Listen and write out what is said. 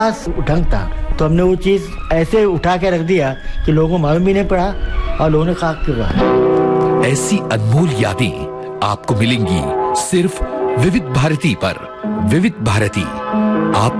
ढंग था, तो हमने वो चीज ऐसे उठा के रख दिया कि लोगों को मालूम भी नहीं पड़ा और लोगों ने कहा क्यों रहा। ऐसी अनमोल यादें आपको मिलेंगी सिर्फ विविध भारती पर। विविध भारती, आप